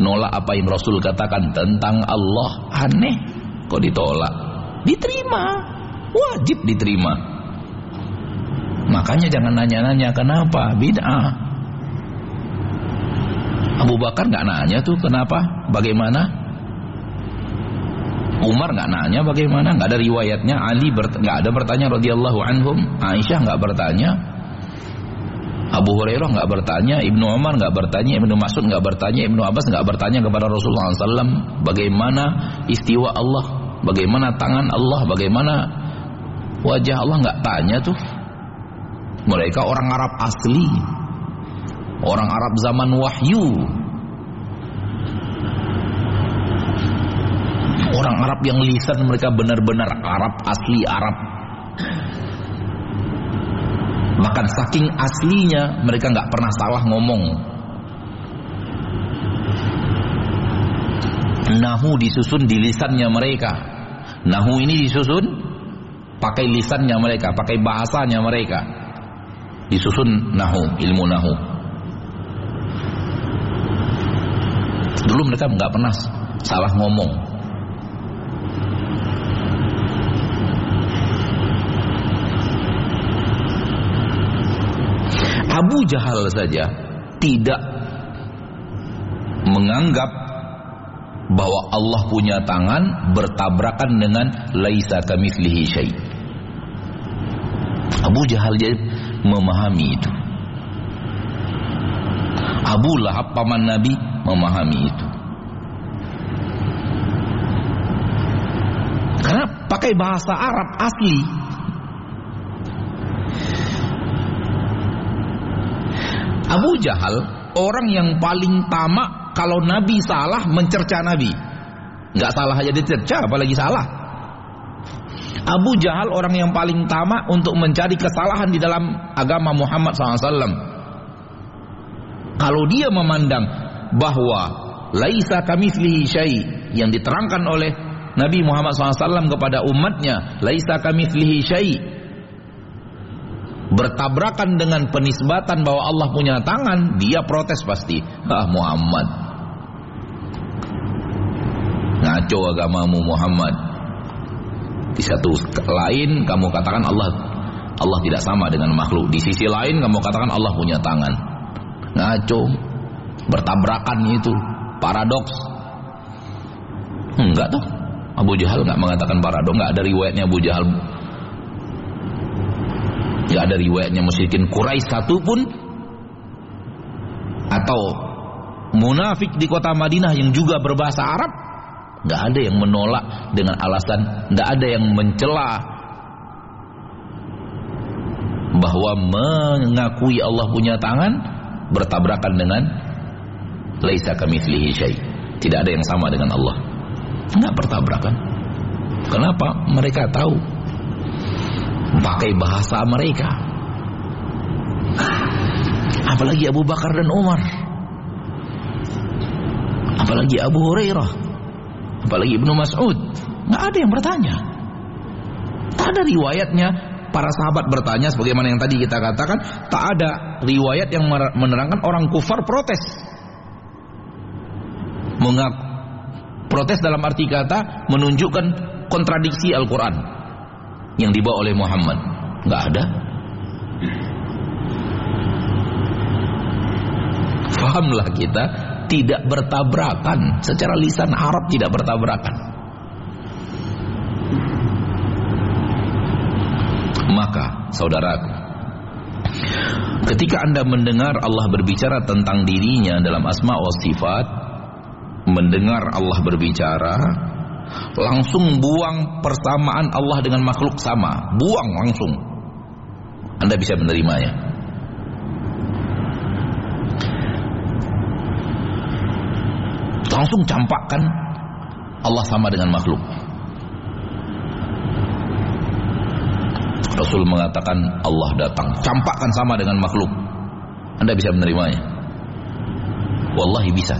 menolak apa yang Rasul katakan tentang Allah. Aneh kok ditolak. Diterima, wajib diterima. Makanya jangan nanya-nanya kenapa, bid'ah. Abu Bakar gak nanya tuh kenapa, bagaimana. Umar gak nanya bagaimana, gak ada riwayatnya. Ali gak ada bertanya radhiyallahu anhum. Aisyah gak bertanya. Abu Hurairah gak bertanya. Ibnu Umar gak bertanya. Ibnu Mas'ud gak bertanya. Ibnu Abbas gak bertanya kepada Rasulullah SAW bagaimana istiwa Allah, bagaimana tangan Allah, bagaimana wajah Allah. Gak tanya tuh. Mereka orang Arab asli, orang Arab zaman wahyu, orang Arab yang lisan mereka benar-benar Arab asli Arab. Bahkan saking aslinya mereka nggak pernah salah ngomong. Nahu disusun di lisannya mereka. Nahu ini disusun pakai lisannya mereka, pakai bahasanya mereka. Disusun nahu, ilmu nahu. Dulu mereka nggak pernah salah ngomong. Abu Jahal saja tidak menganggap bahwa Allah punya tangan bertabrakan dengan laisa kamitslihi syai'. Abu Jahal dia memahami itu. Abu Lahab paman Nabi memahami itu. Karena pakai bahasa Arab asli. Abu Jahal orang yang paling tamak kalau Nabi salah mencerca Nabi. Nggak salah aja dicerca, apalagi salah. Abu Jahal orang yang paling tamak untuk mencari kesalahan di dalam agama Muhammad SAW. Kalau dia memandang bahwa laisa kamitslihi syai' yang diterangkan oleh Nabi Muhammad SAW kepada umatnya, laisa kamitslihi syai', bertabrakan dengan penisbatan bahwa Allah punya tangan, dia protes pasti. Muhammad, ngaco agamamu Muhammad. Di satu lain kamu katakan Allah tidak sama dengan makhluk. Di sisi lain kamu katakan Allah punya tangan. Ngaco, bertabrakan itu, paradoks. Enggak tuh. Abu Jahal enggak mengatakan paradoks. Enggak ada riwayatnya Abu Jahal. Enggak ada riwayatnya musyrikin Quraisy satu pun atau munafik di kota Madinah yang juga berbahasa Arab. Nggak ada yang menolak dengan alasan, nggak ada yang mencela bahwa mengakui Allah punya tangan bertabrakan dengan laisa kamitslihi syai'. Tidak ada yang sama dengan Allah. Nggak bertabrakan. Kenapa? Mereka tahu. Pakai bahasa mereka. Apalagi Abu Bakar dan Umar. Apalagi Abu Hurairah. Apalagi Ibnu Mas'ud. Nggak ada yang bertanya. Tak ada riwayatnya para sahabat bertanya sebagaimana yang tadi kita katakan. Tak ada riwayat yang menerangkan orang kufar protes. Protes dalam arti kata menunjukkan kontradiksi Al-Quran yang dibawa oleh Muhammad. Nggak ada. Fahamlah kita, tidak bertabrakan. Secara lisan Arab tidak bertabrakan. Maka saudaraku, ketika Anda mendengar Allah berbicara tentang dirinya dalam asma wa sifat, mendengar Allah berbicara, langsung buang persamaan Allah dengan makhluk sama. Buang langsung. Anda bisa menerimanya. Langsung campakkan Allah sama dengan makhluk. Rasul mengatakan Allah datang, campakkan sama dengan makhluk. Anda bisa menerimanya? Wallahi bisa.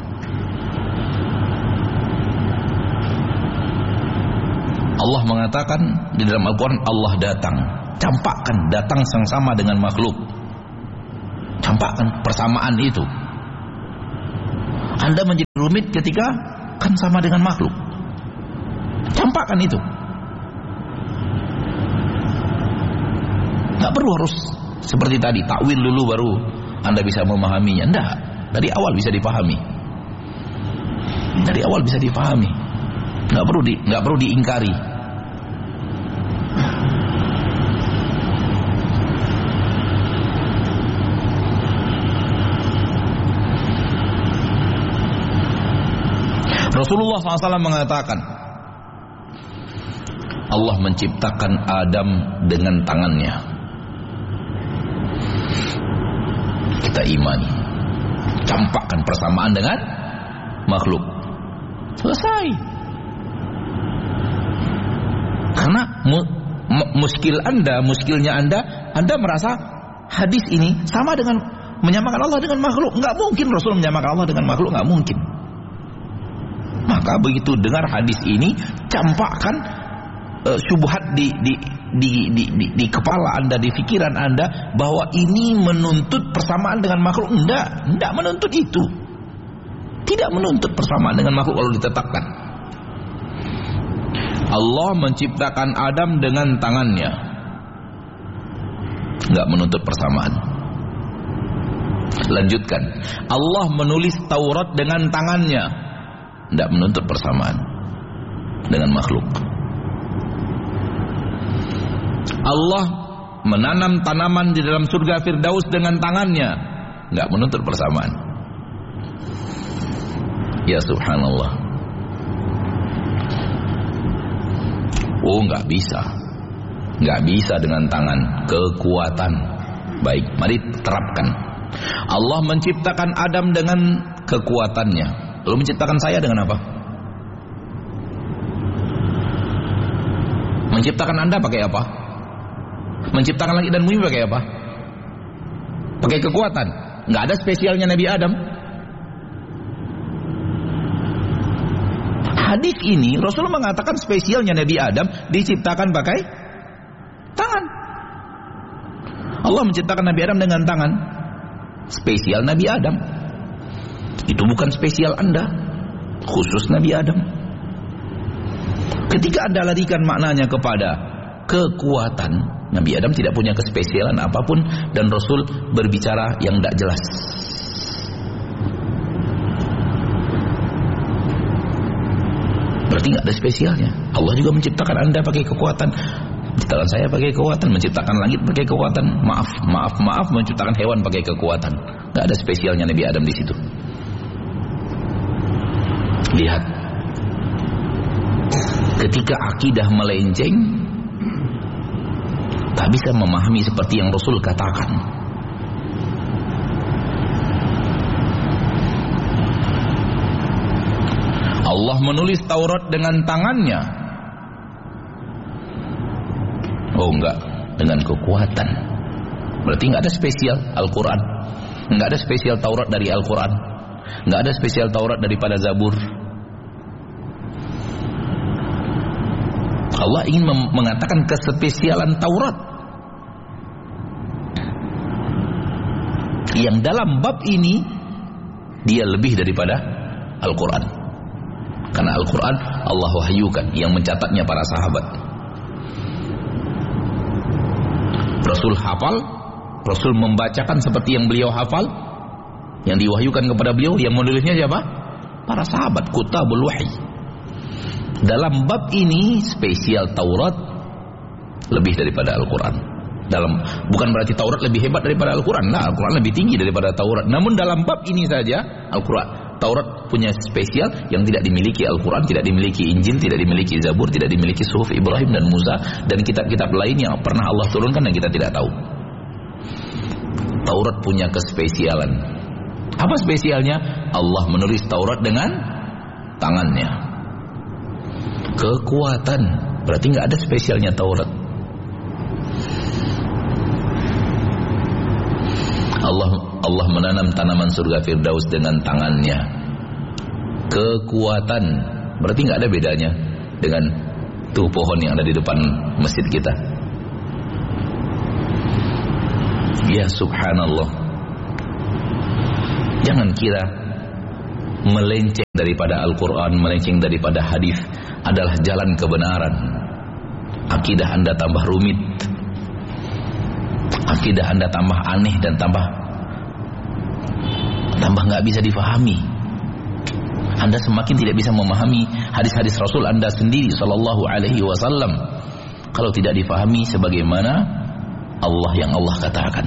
Allah mengatakan di dalam Al-Quran Allah datang, campakkan datang sama dengan makhluk. Campakkan persamaan itu. Anda menjadi rumit ketika kan sama dengan makhluk. Campakkan itu. Nggak perlu harus seperti tadi, takwil dulu baru Anda bisa memahaminya. Enggak, dari awal bisa dipahami. Dari awal bisa dipahami. Nggak perlu diingkari. Rasulullah SAW mengatakan, Allah menciptakan Adam dengan tangannya. Kita imani, campakkan persamaan dengan makhluk, selesai. Karena muskilnya Anda merasa hadis ini sama dengan menyamakan Allah dengan makhluk. Nggak mungkin Rasul menyamakan Allah dengan makhluk, nggak mungkin. Maka begitu dengar hadis ini, campakkan syubhat di kepala Anda, di pikiran Anda, bahwa ini menuntut persamaan dengan makhluk. Tidak menuntut itu. Tidak menuntut persamaan dengan makhluk kalau ditetapkan. Allah menciptakan Adam dengan tangannya, nggak menuntut persamaan. Lanjutkan, Allah menulis Taurat dengan tangannya, tidak menuntut persamaan dengan makhluk. Allah menanam tanaman di dalam surga Firdaus dengan tangannya, nggak menuntut persamaan. Ya subhanallah. Oh, nggak bisa dengan tangan, kekuatan. Baik, mari terapkan. Allah menciptakan Adam dengan kekuatannya. Lalu menciptakan saya dengan apa? Menciptakan Anda pakai apa? Menciptakan langit dan bumi pakai apa? Pakai kekuatan. Nggak ada spesialnya Nabi Adam. Hadis ini Rasul mengatakan spesialnya Nabi Adam diciptakan pakai tangan. Allah menciptakan Nabi Adam dengan tangan. Spesial Nabi Adam. Itu bukan spesial Anda, khusus Nabi Adam. Ketika Anda larikan maknanya kepada kekuatan, Nabi Adam tidak punya kespesialan apapun, dan Rasul berbicara yang tidak jelas. Berarti nggak ada spesialnya. Allah juga menciptakan Anda pakai kekuatan, menciptakan saya pakai kekuatan, menciptakan langit pakai kekuatan. Maaf, menciptakan hewan pakai kekuatan. Nggak ada spesialnya Nabi Adam di situ. Lihat, ketika akidah melenceng, tak bisa memahami seperti yang Rasul katakan. Allah menulis Taurat dengan tangannya. Oh enggak, dengan kekuatan. Berarti enggak ada spesial Al-Quran. Enggak ada spesial Taurat dari Al-Quran. Enggak ada spesial Taurat daripada Zabur. Allah ingin mengatakan kespesialan Taurat. Yang dalam bab ini dia lebih daripada Al-Quran. Karena Al-Quran Allah wahyukan, yang mencatatnya para sahabat. Rasul hafal, Rasul membacakan seperti yang beliau hafal, yang diwahyukan kepada beliau. Yang menulisnya siapa? Para sahabat, kutabul wahyi. Dalam bab ini spesial Taurat lebih daripada Al-Quran. Bukan berarti Taurat lebih hebat daripada Al-Quran. Nah, Al-Quran lebih tinggi daripada Taurat. Namun dalam bab ini saja Taurat punya spesial yang tidak dimiliki Al-Quran, tidak dimiliki Injil, tidak dimiliki Zabur, tidak dimiliki Suhuf Ibrahim dan Musa, dan kitab-kitab lain yang pernah Allah turunkan dan kita tidak tahu. Taurat punya kespesialan. Apa spesialnya? Allah menulis Taurat dengan tangannya. Kekuatan. Berarti nggak ada spesialnya Taurat. Allah menanam tanaman surga Firdaus dengan tangannya. Kekuatan. Berarti nggak ada bedanya dengan tuh pohon yang ada di depan masjid kita. Ya subhanallah. Jangan kira melenceng daripada Al-Quran, melenceng daripada hadis adalah jalan kebenaran, akidah Anda tambah rumit, akidah Anda tambah aneh dan tambah nggak bisa difahami. Anda semakin tidak bisa memahami hadis-hadis Rasul Anda sendiri sallallahu alaihi wasallam kalau tidak difahami sebagaimana Allah yang Allah katakan.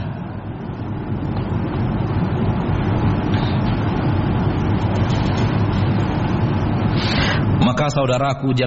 Maka saudaraku, jangan